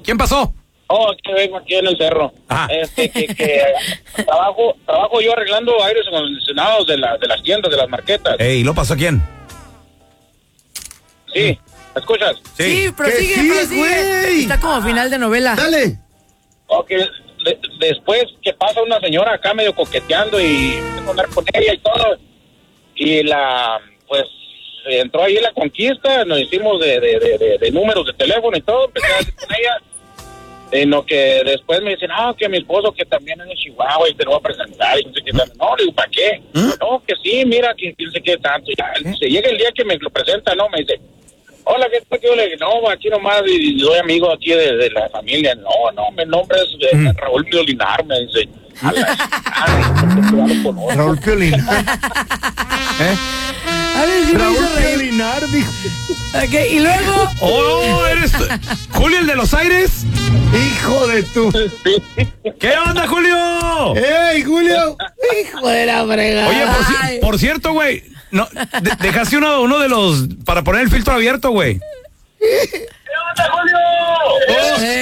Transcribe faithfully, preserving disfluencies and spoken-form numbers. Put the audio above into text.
¿Quién pasó? Oh, que vengo aquí en el cerro. Ajá. Este, que, que trabajo, trabajo yo arreglando aires acondicionados de, la, de las tiendas, de las marquetas. Ey, ¿lo pasó a quién? Sí, ¿me escuchas? Sí, prosigue, sí, prosigue. güey. Está como final de novela. Dale. Ok, de, después que pasa una señora acá medio coqueteando y empezó a andar con ella y todo. Y la, pues, entró ahí la conquista, nos hicimos de, de, de, de, de números de teléfono y todo, empecé a decir con ella. En lo que después me dicen, ah, que mi esposo que también es de Chihuahua y te lo va a presentar y no sé qué tal. No, le digo, ¿para qué? ¿Mm? No, que sí, mira, que no sé qué tanto. Ya, se llega el día que me lo presenta, ¿no? Me dice, hola, ¿qué tal? Yo le digo, no, aquí nomás y soy amigo aquí de, de la familia. No, no, mi nombre es de, ¿Mm? Raúl Piolinar, me dice. A la chingada, Raúl Piolinar. ¿Eh? A ver si me Raúl hizo reír. Piolinar, dijo. Ok, y luego. ¡Oh, eres tú! ¿Julio el de los aires? Hijo de tu. ¿Qué onda, Julio? ¡Ey, Julio! Hijo de la fregada. Oye, por, ci- por cierto, güey, no, de- dejaste uno, uno de los para poner el filtro abierto, güey. ¿Qué onda, Julio? Eh.